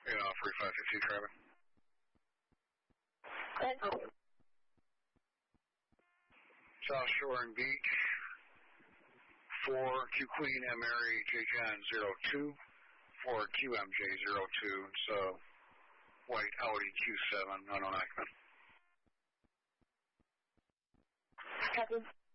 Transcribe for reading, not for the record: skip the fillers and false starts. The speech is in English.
Yeah, 4552 traffic. South Shore and Beach, 4 Q Queen M Mary J John 02, 4 QMJ 02, so white Audi Q7, unknown occupant. Captain.